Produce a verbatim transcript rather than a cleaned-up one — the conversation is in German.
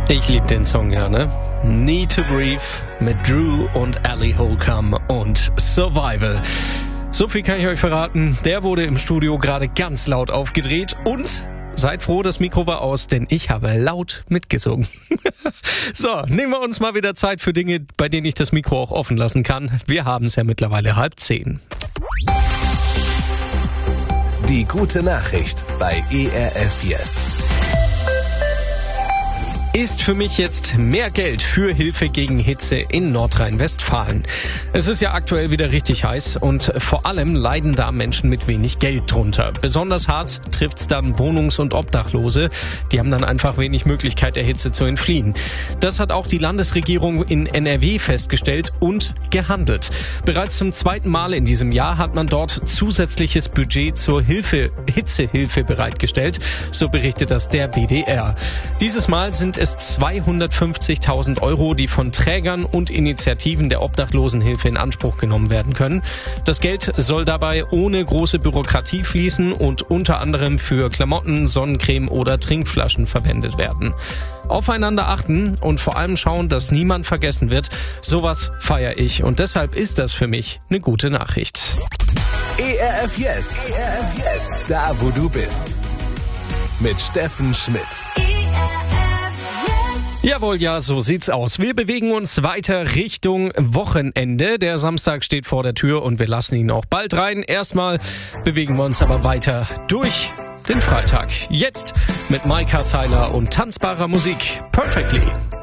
Ich liebe den Song, ja, ne? Need to Breathe mit Drew und Ali Holcomb und Survival. So viel kann ich euch verraten. Der wurde im Studio gerade ganz laut aufgedreht und seid froh, das Mikro war aus, denn ich habe laut mitgesungen. So, nehmen wir uns mal wieder Zeit für Dinge, bei denen ich das Mikro auch offen lassen kann. Wir haben es ja mittlerweile halb zehn. Die gute Nachricht bei E R F Yes. Ist für mich jetzt mehr Geld für Hilfe gegen Hitze in Nordrhein-Westfalen. Es ist ja aktuell wieder richtig heiß und vor allem leiden da Menschen mit wenig Geld drunter. Besonders hart trifft's dann Wohnungs- und Obdachlose. Die haben dann einfach wenig Möglichkeit, der Hitze zu entfliehen. Das hat auch die Landesregierung in N R W festgestellt und gehandelt. Bereits zum zweiten Mal in diesem Jahr hat man dort zusätzliches Budget zur Hilfe, Hitzehilfe bereitgestellt. So berichtet das der B D R. Dieses Mal sind es zweihundertfünfzigtausend Euro, die von Trägern und Initiativen der Obdachlosenhilfe in Anspruch genommen werden können. Das Geld soll dabei ohne große Bürokratie fließen und unter anderem für Klamotten, Sonnencreme oder Trinkflaschen verwendet werden. Aufeinander achten und vor allem schauen, dass niemand vergessen wird. Sowas feiere ich und deshalb ist das für mich eine gute Nachricht. E R F Yes. E R F Yes. Da, wo du bist. Mit Steffen Schmidt. Jawohl, ja, so sieht's aus. Wir bewegen uns weiter Richtung Wochenende. Der Samstag steht vor der Tür und wir lassen ihn auch bald rein. Erstmal bewegen wir uns aber weiter durch den Freitag. Jetzt mit Maika Tyler und tanzbarer Musik. Perfectly.